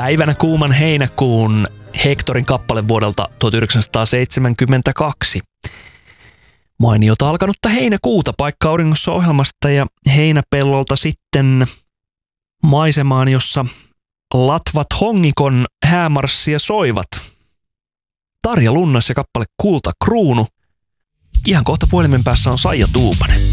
Päivänä kuuman heinäkuun Hectorin kappale vuodelta 1972. Mainiota alkanutta heinäkuuta Paikka auringossa -ohjelmasta ja heinäpellolta sitten maisemaan, jossa latvat hongikon häämarssia soivat. Tarja Lunnas ja kappale Kultakruunu. Ihan kohta puhelimen päässä on Saija Tuupanen.